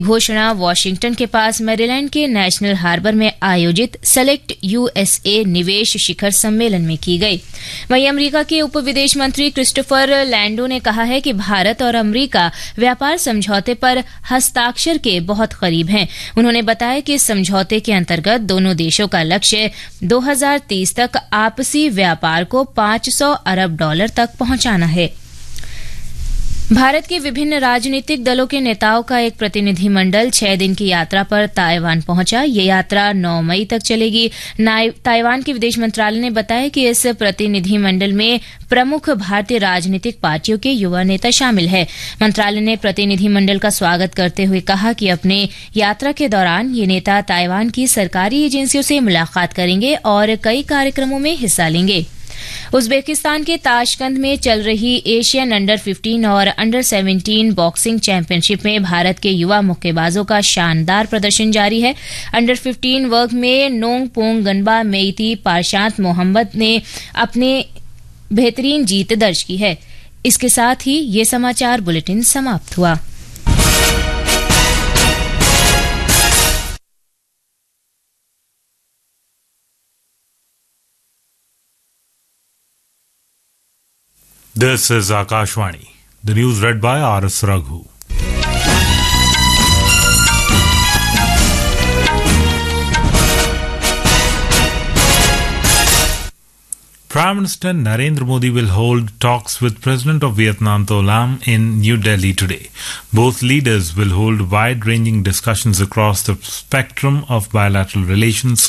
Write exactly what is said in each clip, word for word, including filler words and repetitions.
घोषणा वॉशिंगटन के पास मैरीलैंड के नेशनल हार्बर में आयोजित सेलेक्ट यूएसए निवेश शिखर सम्मेलन में की गई। वहीं अमेरिका के उप विदेश मंत्री क्रिस्टोफर लैंडो ने कहा है कि भारत और अमेरिका व्यापार समझौते पर हस्ताक्षर के बहुत करीब हैं। उन्होंने बताया कि इस समझौते के अंतर्गत दोनों देशों का लक्ष्य दो हज़ार तीस तक आपसी व्यापार को पांच सौ अरब डॉलर तक पहुंचाना है। भारत के विभिन्न राजनीतिक दलों के नेताओं का एक प्रतिनिधिमंडल छह दिन की यात्रा पर ताइवान पहुंचा। ये यात्रा नौ मई तक चलेगी। ताइवान के विदेश मंत्रालय ने बताया कि इस प्रतिनिधिमंडल में प्रमुख भारतीय राजनीतिक पार्टियों के युवा नेता शामिल हैं। मंत्रालय ने प्रतिनिधिमंडल का स्वागत करते हुए कहा कि अपने यात्रा के दौरान ये नेता ताइवान की सरकारी एजेंसियों से मुलाकात करेंगे और कई कार्यक्रमों में हिस्सा लेंगे। उज्बेकिस्तान के ताशकंद में चल रही एशियन अंडर पंद्रह और अंडर सत्रह बॉक्सिंग चैंपियनशिप में भारत के युवा मुक्केबाजों का शानदार प्रदर्शन जारी है। अंडर पंद्रह वर्ग में नोंगपोंग गनबा मेइती पारशांत मोहम्मद ने अपने बेहतरीन जीत दर्ज की है। इसके साथ ही ये समाचार बुलेटिन समाप्त हुआ। This is Akashvani. The news read by R S Raghu. Prime Minister Narendra Modi will hold talks with President of Vietnam Tho Lam in New Delhi today. Both leaders will hold wide-ranging discussions across the spectrum of bilateral relations,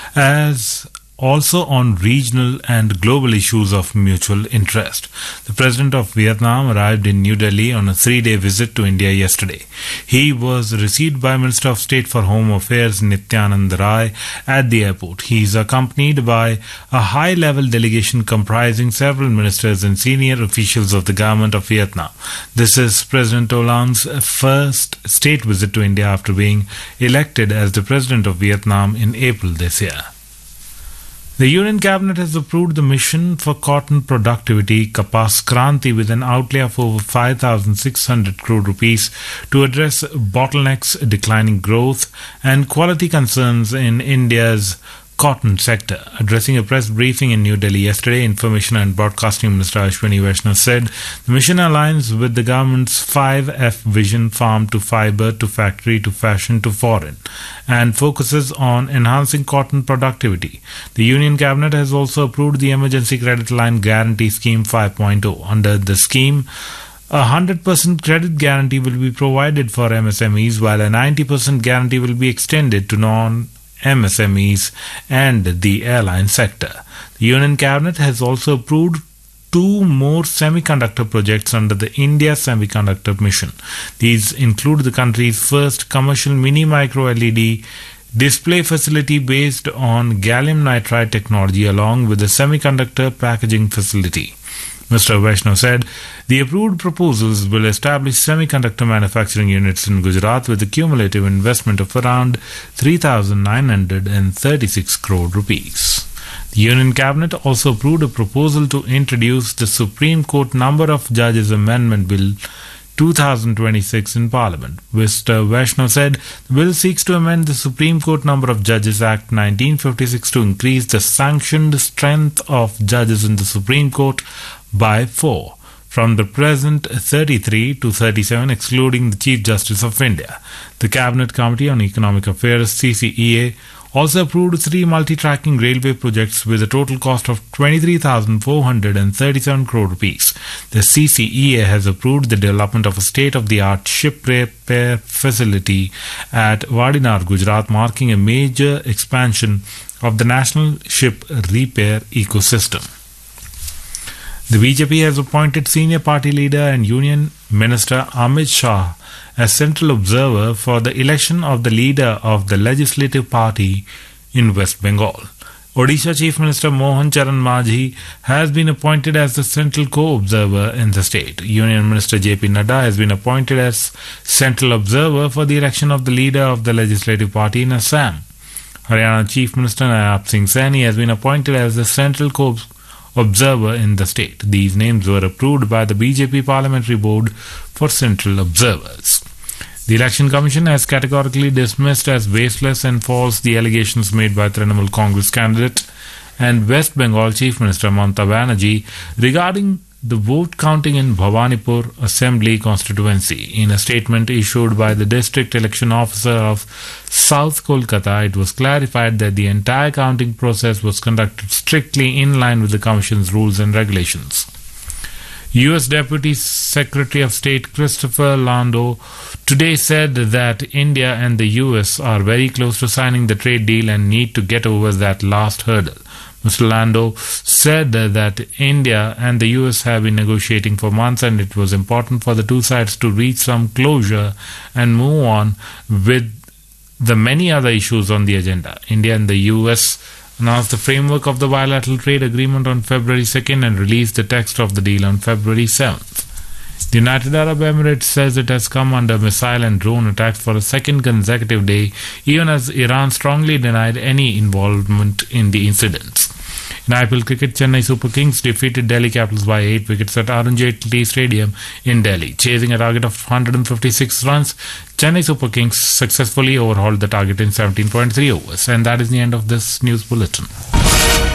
as also on regional and global issues of mutual interest. The President of Vietnam arrived in New Delhi on a three-day visit to India yesterday. He was received by Minister of State for Home Affairs Nityanand Rai at the airport. He is accompanied by a high-level delegation comprising several ministers and senior officials of the government of Vietnam. This is President Hollande's first state visit to India after being elected as the President of Vietnam in April this year. The Union Cabinet has approved the mission for cotton productivity Kapas Kranti with an outlay of over five thousand six hundred crore rupees to address bottlenecks, declining growth and quality concerns in India's cotton sector. Addressing a press briefing in New Delhi yesterday, Information and Broadcasting Minister Ashwini Vaishnaw said the mission aligns with the government's five F vision: farm to fibre to factory to fashion to foreign, and focuses on enhancing cotton productivity. The Union Cabinet has also approved the Emergency Credit Line Guarantee Scheme five point oh. Under the scheme, a one hundred percent credit guarantee will be provided for M S M Es, while a ninety percent guarantee will be extended to non M S M Es and the airline sector. The Union Cabinet has also approved two more semiconductor projects under the India Semiconductor Mission. These include the country's first commercial mini micro L E D display facility based on gallium nitride technology, along with the semiconductor packaging facility. Mister Vaishnaw said the approved proposals will establish semiconductor manufacturing units in Gujarat with a cumulative investment of around three thousand nine hundred thirty-six crore rupees. The Union Cabinet also approved a proposal to introduce the Supreme Court Number of Judges Amendment Bill two thousand twenty-six in Parliament. Mister Vaishnaw said the bill seeks to amend the Supreme Court Number of Judges Act nineteen fifty-six to increase the sanctioned strength of judges in the Supreme Court by four, from the present thirty-three to thirty-seven, excluding the Chief Justice of India. The Cabinet Committee on Economic Affairs C C E A also approved three multi-tracking railway projects with a total cost of twenty-three thousand four hundred thirty-seven crore rupees. The C C E A has approved the development of a state-of-the-art ship repair facility at Vadinar, Gujarat, marking a major expansion of the national ship repair ecosystem. The B J P has appointed senior party leader and Union Minister Amit Shah as central observer for the election of the leader of the legislative party in West Bengal. Odisha Chief Minister Mohan Charan Majhi has been appointed as the central co-observer in the state. Union Minister J P Nadda has been appointed as central observer for the election of the leader of the legislative party in Assam. Haryana Chief Minister Nayab Singh Saini has been appointed as the central co-observer observer in the state. These names were approved by the B J P Parliamentary Board for central observers. The Election Commission has categorically dismissed as baseless and false the allegations made by Trinamool Congress candidate and West Bengal Chief Minister Mamata Banerjee regarding the vote counting in Bhawanipur Assembly constituency. In a statement issued by the District Election Officer of South Kolkata, it was clarified that the entire counting process was conducted strictly in line with the Commission's rules and regulations. U S Deputy Secretary of State Christopher Lando today said that India and the U S are very close to signing the trade deal and need to get over that last hurdle. Mister Lando said that India and the U S have been negotiating for months and it was important for the two sides to reach some closure and move on with the many other issues on the agenda. India and the U S announced the framework of the bilateral trade agreement on February second and released the text of the deal on February seventh. The United Arab Emirates says it has come under missile and drone attacks for a second consecutive day, even as Iran strongly denied any involvement in the incidents. In I P L cricket, Chennai Super Kings defeated Delhi Capitals by eight wickets at Arun Jaitley Stadium in Delhi. Chasing a target of one hundred fifty-six runs, Chennai Super Kings successfully overhauled the target in seventeen point three overs. And that is the end of this news bulletin.